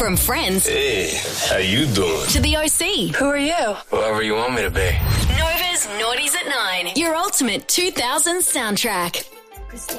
From Friends Hey, how you doing? to The OC. Who are you? Whoever you want me to be. Nova's Naughties at 9. Your ultimate 2000s soundtrack.